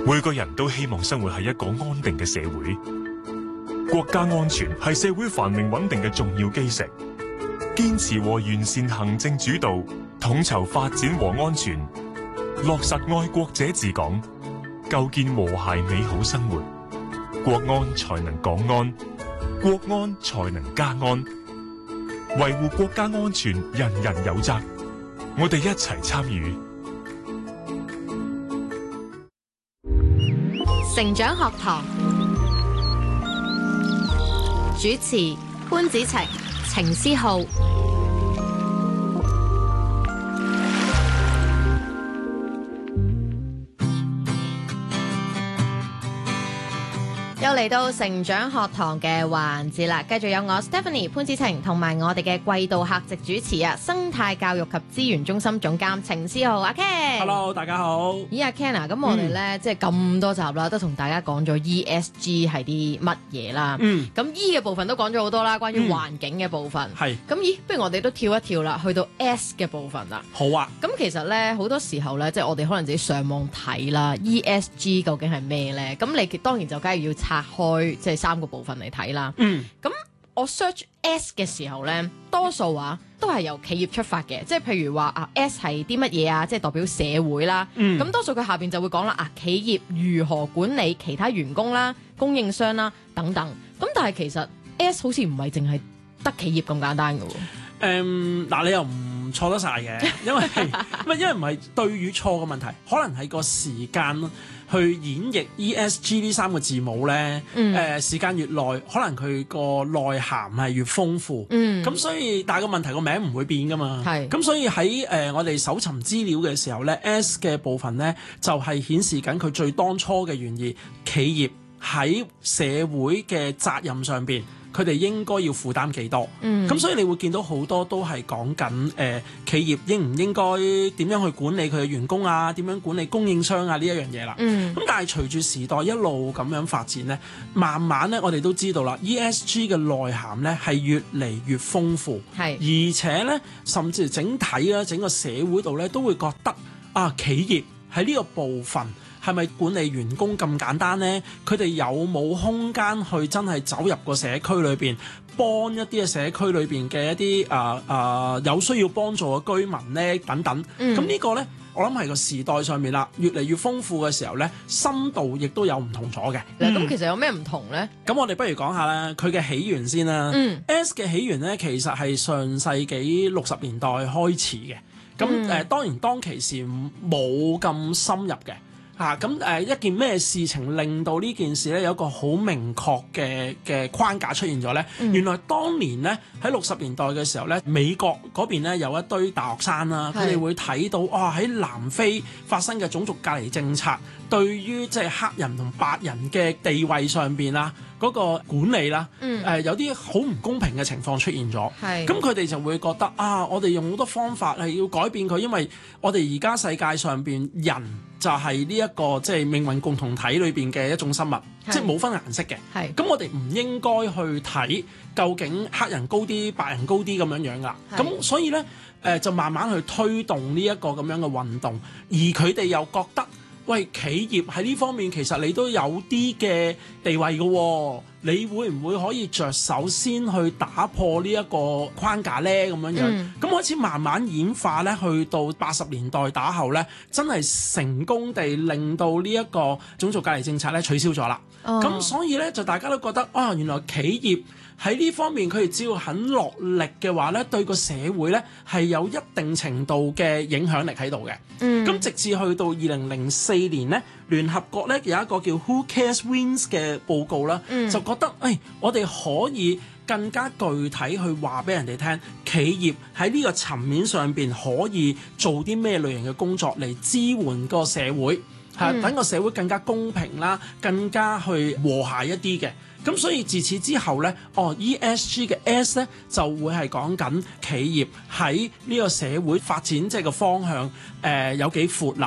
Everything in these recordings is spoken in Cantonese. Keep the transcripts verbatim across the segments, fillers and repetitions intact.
每個人都希望生活喺一個安定嘅社會，國家安全係社會繁榮穩定嘅重要基石。堅持和完善行政主導，統籌發展和安全，落實愛國者治港，構建和諧美好生活，國安才能港安，國安才能家安。維護國家安全，人人有責。我哋一齊參與。 成長學堂主持潘子晴、程思浩。又嚟到成長學堂嘅環節啦，繼續有我 Stephanie 潘子晴同埋我哋嘅季度客席主持啊，生態教育及資源中心總監程思浩阿 Ken。 Hello， 大家好。 咦，阿 Ken 啊，咁我哋咧、嗯、即係咁多集啦，都同大家講咗 E S G 係啲乜嘢啦。嗯。咁 E 嘅部分都講咗好多啦，關於環境嘅部分。係、嗯。咁咦，不如我哋都跳一跳啦，去到 S 嘅部分啦。 好啊。 咁其實咧好多時候咧，即係我哋可能自己上網睇啦 ，E S G 究竟係咩咧？咁你當然就梗係要拆開即係三個部分嚟睇啦。嗯，咁我 search S 嘅時候咧，多數啊都係由企業出發嘅，即係譬如話啊 S 係啲乜嘢啊，即係代表社會啦。嗯，咁多數佢下邊就會講啦啊，企業如何管理其他員工啦、供應商啦等等。咁但係其實 S 好似唔係淨係得企業咁簡單噶喎。 誒，嗱，你又唔錯得晒嘅，因為唔係因為唔係對與錯嘅問題，可能係個時間去演繹 E S G 呢三個字母咧，誒、嗯呃、時間越耐，可能佢個內涵係越豐富。嗯，咁所以但係個問題個名唔會變噶嘛。係，咁所以喺誒、呃、我哋搜尋資料嘅時候咧 ，S 嘅部分咧就係、是、顯示緊佢最當初嘅原意，企業喺社會嘅責任上邊。佢哋應該要負擔幾多？咁、嗯、所以你會見到好多都係講緊誒企業應唔應該點樣去管理佢嘅員工啊？點樣管理供應商啊？呢一樣嘢啦。咁、嗯、但係隨住時代一路咁樣發展咧，慢慢咧我哋都知道啦 ，E S G 嘅內涵咧係越嚟越豐富，係而且咧甚至整體啦整個社會度咧都會覺得啊企業喺呢個部分。係咪管理員工咁簡單呢？佢哋有冇空間去真係走入個社區裏邊，幫一啲嘅社區裏邊嘅一啲啊啊有需要幫助嘅居民呢？等等。咁、嗯、呢個呢，我諗係個時代上面啦，越嚟越豐富嘅時候呢，深度亦都有唔同咗嘅。咁、 嗯、其實有咩唔同呢？ 咁我哋不如講下啦，佢嘅起源先啦。嗯、S 嘅起源呢，其實係上世紀六十年代開始嘅。咁誒、嗯呃，當然當其時冇咁深入嘅。嚇咁誒一件咩事情令到呢件事咧有一個好明確嘅嘅框架出現咗咧？嗯、原來當年咧喺六十年代嘅時候咧，美國嗰邊咧有一堆大學生啦，佢哋會睇到哇喺南非發生嘅種族隔離政策，對於即係黑人同白人嘅地位上邊啦，嗰、嗰個管理啦，誒、嗯呃、有啲好唔公平嘅情況出現咗。咁佢哋就會覺得啊，我哋用好多方法係要改變佢，因為我哋而家世界上邊人。就係呢一個即係命運共同體裏邊嘅一種生物，即係冇分顏色嘅。係咁，我哋唔應該去睇究竟黑人高啲、白人高啲咁樣樣噶。咁所以咧，誒、呃、就慢慢去推動呢一個咁樣嘅運動，而佢哋又覺得，喂，企業喺呢方面其實你都有啲嘅地位嘅、哦，你會唔會可以着手先去打破呢一個框架咧？咁樣樣，咁、嗯、開始慢慢演化咧，去到八十年代打後咧，真係成功地令到呢一個種族隔離政策咧取消咗啦。咁、哦、所以咧就大家都覺得啊，原來企業喺呢方面佢哋只要肯落力嘅話咧，對個社會咧係有一定程度嘅影響力喺度嘅。咁、嗯、直至去到二零零四年咧，聯合國咧有一個叫 Who Cares Wins 嘅報告啦，嗯、就覺得誒、哎，我哋可以更加具體去話俾人哋聽，企業喺呢個層面上邊可以做啲咩類型嘅工作嚟支援個社會，係等個社會更加公平啦，更加去和諧一啲嘅。咁所以自此之後咧，哦 E S G 嘅 S 咧就會係講緊企業喺呢個社會發展即係個方向誒、呃、有幾闊啦。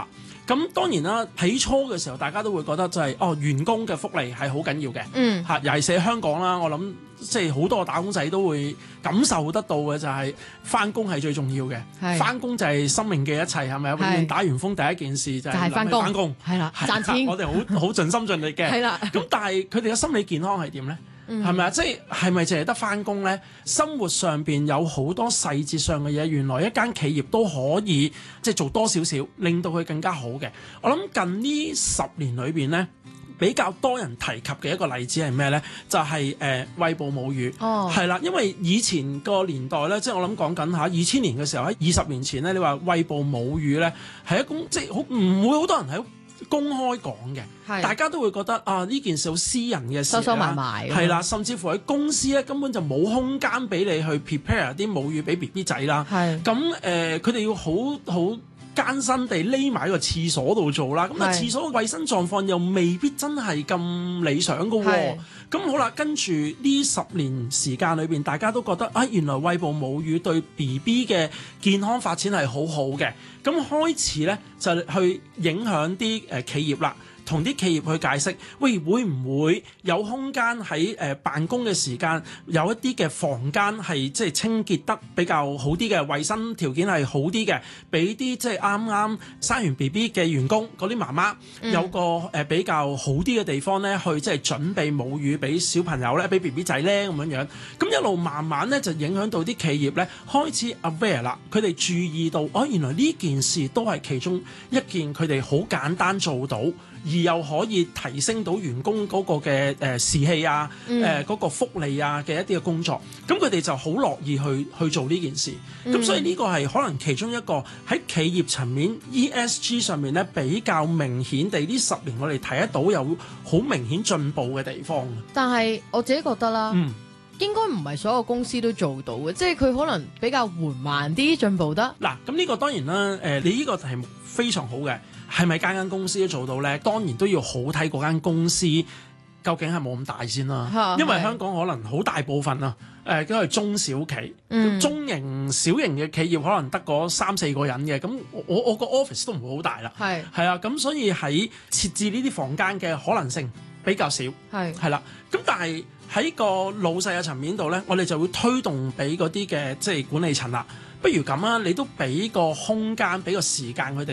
咁當然啦，起初嘅時候大家都會覺得就係、是、哦員工嘅福利係好緊要嘅， 嗯嚇，尤其是喺香港啦，我諗即係好多打工仔都會感受得到嘅就係翻工係最重要嘅，翻工就係生命嘅一切，係咪啊？永遠打完風第一件事就係翻工，翻工係啦，賺錢， 我哋好好盡心盡力嘅， 係啦。 咁但係佢哋嘅心理健康係點咧？係咪啊？即係係咪淨係得翻工咧？生活上邊有好多細節上嘅嘢，原來一間企業都可以即係做多少少，令到佢更加好嘅。我諗近呢十年裏邊咧，比較多人提及嘅一個例子係咩咧？就係、是、誒、呃、餵哺母乳，係啦、哦，因為以前個年代咧，即係我諗講緊嚇二千年嘅時候，喺二十年前咧，你話餵哺母乳咧係一個即係好唔會好多人喺公開講嘅，是大家都會覺得啊呢件事好私人嘅事啦，收收埋埋，係啦，甚至乎喺公司咧根本就冇空間俾你去 prepare 啲母乳俾 B B 仔啦。係咁誒，佢哋、呃、要好好艱辛地匿埋喺個廁所度做啦。咁啊是廁所嘅衞生狀況又未必真係咁理想嘅喎。咁是好啦，跟住呢十年時間裏邊，大家都覺得啊，原來餵哺母乳對 B B 嘅健康發展係好好嘅。咁開始咧就去影響啲誒企業啦，同啲企業去解釋，喂，會唔會有空間喺誒、呃、辦公嘅時間有一啲嘅房間係即係清潔得比較好啲嘅，衞生條件係好啲嘅，俾啲即係啱啱生完 B B 嘅員工嗰啲媽媽、嗯、有個誒、呃、比較好啲嘅地方咧，去即係準備母乳俾小朋友咧，俾 B B 仔咧咁樣樣，咁一路慢慢咧就影響到啲企業咧開始 aware 啦，佢哋注意到哦，原來呢件事都係其中一件佢哋好簡單做到，而又可以提升到員工嗰個嘅誒、呃、士氣啊，誒嗰、嗯呃嗰個福利啊嘅一啲嘅工作，咁佢哋就好樂意去去做呢件事。咁、嗯、所以呢個係可能其中一個喺企業層面 E S G 上面咧比較明顯地呢十年我哋睇得到有好明顯進步嘅地方。 但係我自己覺得啦， 嗯， 應該唔係所有公司都做到嘅，即係佢可能比較緩慢啲進步得。 嗱，咁呢個當然啦，誒、呃，你呢個題目非常好嘅。係咪間間公司都做到呢？當然都要好睇嗰間公司究竟係冇咁大先啦。因為香港可能好大部分啊，誒、呃、都係中小企，嗯、中型、小型嘅企業可能得嗰三四個人嘅。咁我我個 office 都唔會好大啦。係係啊，咁所以喺設置呢啲房間嘅可能性比較少。係係啦，咁但係喺個老細嘅層面度呢，我哋就會推動俾嗰啲嘅即係管理層啦。不如咁啊，你都俾個空間，俾個時間佢哋。